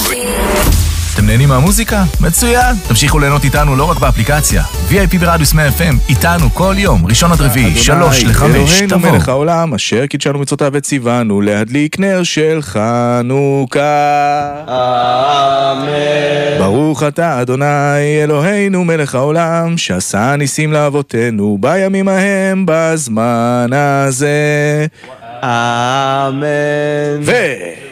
אתם נהנים מהמוזיקה? מצוין! תמשיכו ליהנות איתנו לא רק באפליקציה. VIP ברדיוס 100 FM, איתנו כל יום, ראשון עד רביעי, 3-5, אלוהינו מלך העולם, אשר קידשנו מצוותיו וציוונו להדליק נר של חנוכה. אמן. ברוך אתה אדוני אלוהינו מלך העולם, שעשה ניסים לאבותינו בימים ההם בזמן הזה. אמן.